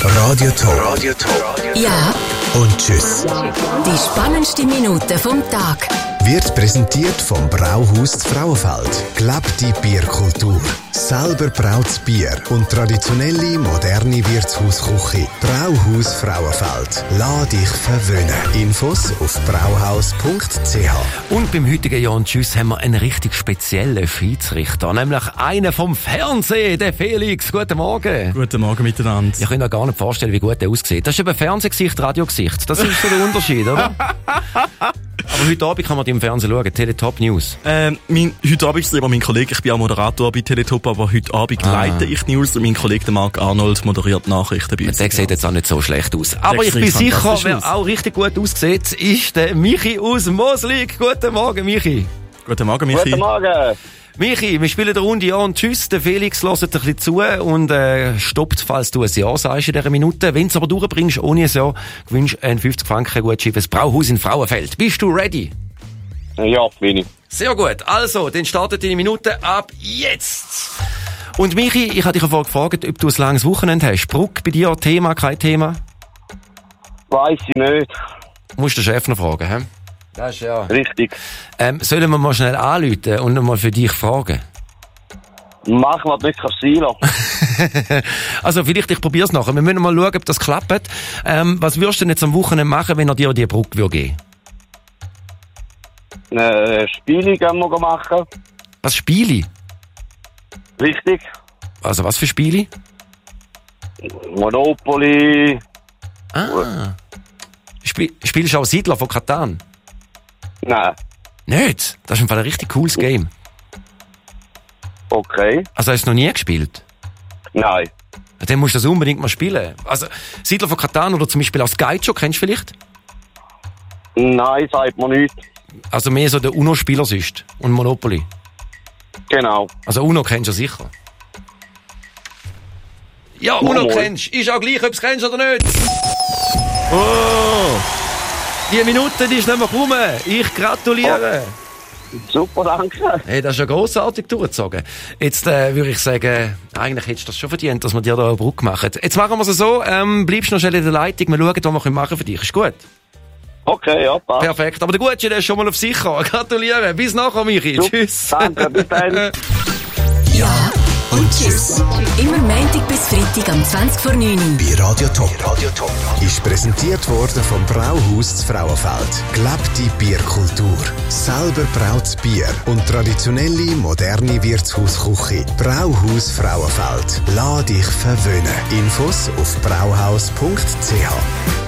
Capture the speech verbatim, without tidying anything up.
Radio Top. Radio Top. Ja. Und tschüss. Die spannendsten Minuten vom Tag. Wird präsentiert vom Brauhaus Frauenfeld. Gelebt die Bierkultur. Selber braut's Bier und traditionelle, moderne Wirtshausküche. Brauhaus Frauenfeld. Lass dich verwöhnen. Infos auf brauhaus punkt c h. Und beim heutigen Ja und Tschüss haben wir einen richtig speziellen Schiedsrichter. Nämlich einen vom Fernsehen, der Felix. Guten Morgen. Guten Morgen miteinander. Ich kann mir gar nicht vorstellen, wie gut der aussieht. Das ist eben Fernsehgesicht, Radiogesicht. Das ist so der Unterschied, oder? Aber heute Abend kann man die im Fernsehen schauen. Teletop News. Ähm, mein, heute Abend ist immer mein Kollege. Ich bin auch Moderator bei Teletop, aber heute Abend ah. leite ich News und mein Kollege, der Marc Arnold, moderiert Nachrichten bei uns. Der sieht jetzt auch nicht so schlecht aus. Aber der ich bin sicher, wer aus. auch richtig gut aussieht, ist der Michi aus Moslig. Guten Morgen, Michi. Guten Morgen, Michi. Guten Morgen. Michi, wir spielen eine Runde Ja und Tschüss. Der Felix hört ein bisschen zu und äh, stoppt, falls du ein Ja sagst in dieser Minute. Wenn du es aber durchbringst ohne ein Ja, gewünscht einen fünfzig Franken Gutschein fürs Brauhaus in Frauenfeld. Bist du ready? Ja, bin ich. Sehr gut. Also, dann startet deine Minute ab jetzt. Und Michi, ich hatte dich vorher gefragt, ob du ein langes Wochenende hast. Bruck bei dir, Thema, kein Thema? Weiss ich nicht. Du musst den Chef noch fragen, hä? Das ist ja... Richtig. Ähm, sollen wir mal schnell anrufen und mal für dich fragen? Mach, was nicht sein lassen. Also, vielleicht, ich probier's nachher. Wir müssen mal schauen, ob das klappt. Ähm, was würdest du denn jetzt am Wochenende machen, wenn er dir die Brücke geben würde? Eine Spiele gehen wir machen. Was, Spiele? Richtig. Also, was für Spiele? Monopoly. Ah. Spiel, spielst du auch Siedler von Katan? Nein. Nicht? Das ist im Fall ein richtig cooles Game. Okay. Also, hast du noch nie gespielt? Nein. Dann musst du das unbedingt mal spielen. Also, Siedler von Katan oder zum Beispiel auch Skycho, kennst du vielleicht? Nein, sagt man nicht. Also mehr so der UNO-Spieler sonst. Und Monopoly. Genau. Also UNO kennst du sicher. Ja, Oh, UNO moin. kennst du. Ist auch gleich, ob du es kennst oder nicht. Oh! Die Minute, die ist nicht mehr rum. Ich gratuliere. Oh. Super, danke. Hey, das ist ja grossartig durchgezogen. Jetzt äh, würde ich sagen, eigentlich hättest du das schon verdient, dass wir dir da eine Brücke machen. Jetzt machen wir es so, ähm, bleibst noch schnell in der Leitung, wir schauen, was wir machen können für dich. Ist gut? Okay, ja, passt. Perfekt. Aber der Gutschein, der ist schon mal auf sicher. Gratuliere. Bis nachher, Michi. Super. Tschüss. Danke, bis dann. Ja und Tschüss. Immer Montag bis Freitag am zwanzig vor neun. Bei Radio Top. Radio Top. Ist präsentiert worden vom Brauhaus Frauenfeld. Gelebt die Bierkultur. Selber braut's Bier und traditionelle, moderne Wirtshausküche. Brauhaus Frauenfeld. Lass dich verwöhnen. Infos auf brauhaus punkt c h.